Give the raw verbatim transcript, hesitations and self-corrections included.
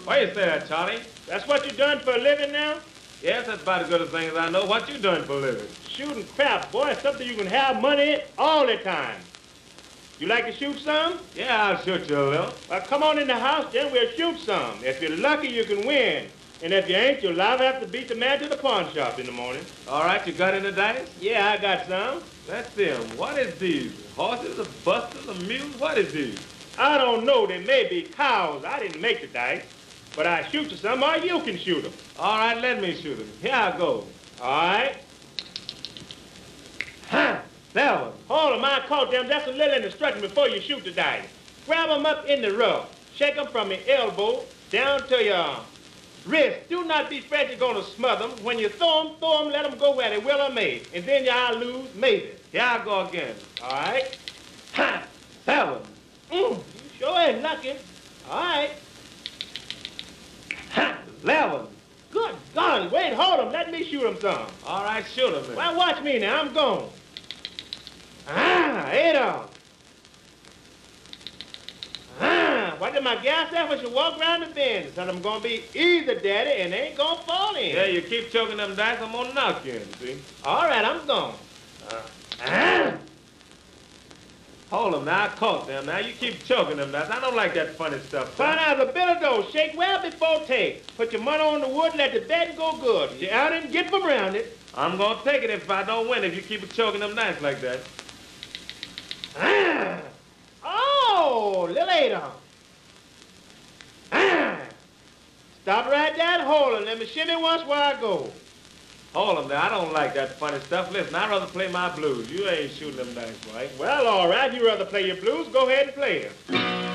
Why you say that, Charlie? That's what you done for a living now? Yes, that's about as good a thing as I know. What you doing for a living? Shooting crap, boy. It's something you can have money in all the time. You like to shoot some? Yeah, I'll shoot you a little. Well, come on in the house, then we'll shoot some. If you're lucky, you can win. And if you ain't, you'll live have to beat the man to the pawn shop in the morning. All right, you got any dice? Yeah, I got some. Let's see 'em. What is these? Horses, or busters, or mules? What is these? I don't know. They may be cows. I didn't make the dice. But I shoot you some, or you can shoot them. All right, let me shoot them. Here I go. All right. Huh, seven. Hold them. I caught them. That's a little instruction before you shoot the dice. Grab them up in the rough. Shake them from your elbow down to your wrist. Do not be afraid you're going to smother them. When you throw them, throw them, let them go where they will or may. And then you'll lose, maybe. Here I go again. All right. Ha, seven. Mm, you sure ain't lucky. All right. Ha, eleven. Good golly. Wait, hold them. Let me shoot them some. All right, shoot them. Well, watch me now. I'm gone. Ah, eight of them. Ah, what did my gas say? We should walk around the bend. So I'm going to be easy, Daddy, and they ain't going to fall in. Yeah, you keep choking them dice, I'm going to knock you in, see? All right, I'm gone. Uh, ah. Hold them now, I caught them. Now you keep choking them dice. I don't like that funny stuff. Find out the bill of dough. Shake well before take. Put your money on the wood, let the betting go good. You're out and get from around it. I'm going to take it if I don't win, if you keep choking them dice like that. Ah. Oh, little eight of them. Ah. Stop right there and hold it. Let me shimmy once while I go. Hold them there. I don't like that funny stuff. Listen, I'd rather play my blues. You ain't shooting them dice right. Well, all right. You rather play your blues? Go ahead and play them.